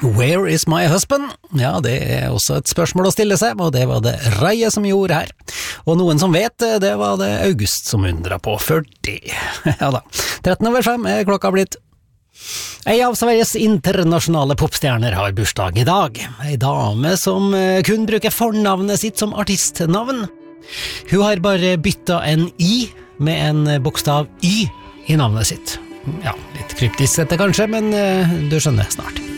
Where is my husband? Ja, det også et spørsmål å stille seg, og det var det Raye som gjorde her. Og noen som vet, det var det August som undret på 40. Ja da, 13:05 klokka blitt. Ei av Sveriges internasjonale popstjerner har bursdag i dag. Ei dame som kun bruker fornavnet sitt som artistnavn. Hun har bare byttet en I med en bokstav Y i navnet sitt. Ja, litt kryptisk dette kanskje, men du skjønner snart.